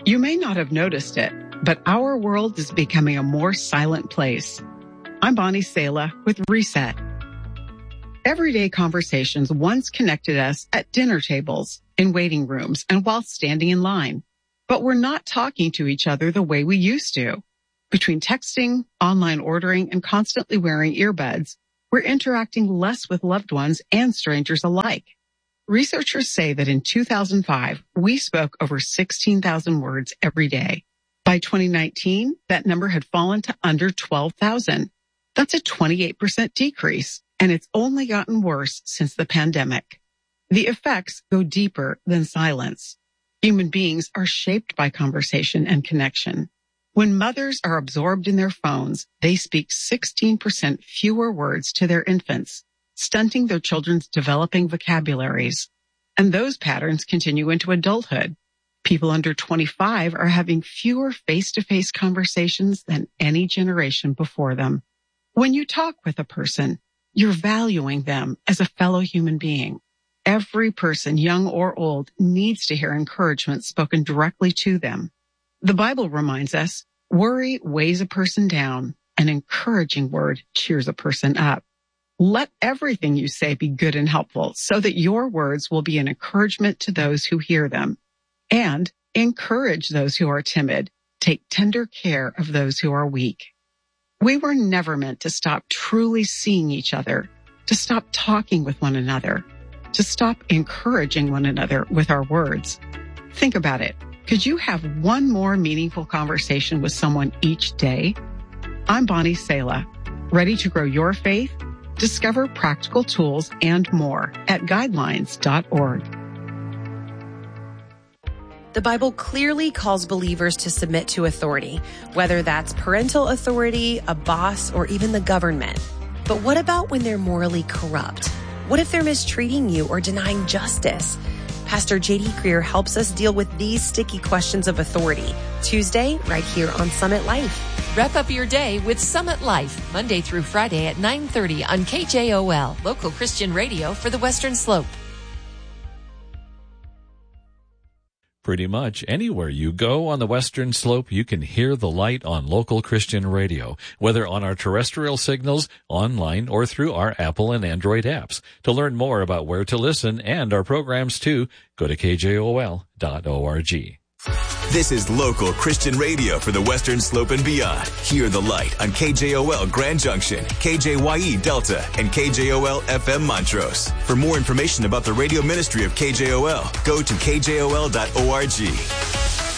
You may not have noticed it, but our world is becoming a more silent place. I'm Bonnie Sala with Reset. Everyday conversations once connected us at dinner tables, in waiting rooms, and while standing in line. But we're not talking to each other the way we used to. Between texting, online ordering, and constantly wearing earbuds, we're interacting less with loved ones and strangers alike. Researchers say that in 2005, we spoke over 16,000 words every day. By 2019, that number had fallen to under 12,000. That's a 28% decrease, and it's only gotten worse since the pandemic. The effects go deeper than silence. Human beings are shaped by conversation and connection. When mothers are absorbed in their phones, they speak 16% fewer words to their infants, stunting their children's developing vocabularies. And those patterns continue into adulthood. People under 25 are having fewer face-to-face conversations than any generation before them. When you talk with a person, you're valuing them as a fellow human being. Every person, young or old, needs to hear encouragement spoken directly to them. The Bible reminds us, worry weighs a person down. An encouraging word cheers a person up. Let everything you say be good and helpful so that your words will be an encouragement to those who hear them. And encourage those who are timid. Take tender care of those who are weak. We were never meant to stop truly seeing each other, to stop talking with one another, to stop encouraging one another with our words. Think about it. Could you have one more meaningful conversation with someone each day? I'm Bonnie Sala. Ready to grow your faith? Discover practical tools and more at guidelines.org. The Bible clearly calls believers to submit to authority, whether that's parental authority, a boss, or even the government. But what about when they're morally corrupt? What if they're mistreating you or denying justice? Pastor J.D. Greer helps us deal with these sticky questions of authority. Tuesday, right here on Summit Life. Wrap up your day with Summit Life, Monday through Friday at 9:30 on KJOL, local Christian radio for the Western Slope. Pretty much anywhere you go on the Western Slope, you can hear the light on local Christian radio, whether on our terrestrial signals, online, or through our Apple and Android apps. To learn more about where to listen and our programs too, go to kjol.org. This is local Christian radio for the Western Slope and beyond. Hear the light on KJOL Grand Junction, KJYE Delta, and KJOL FM Montrose. For more information about the radio ministry of KJOL, go to kjol.org.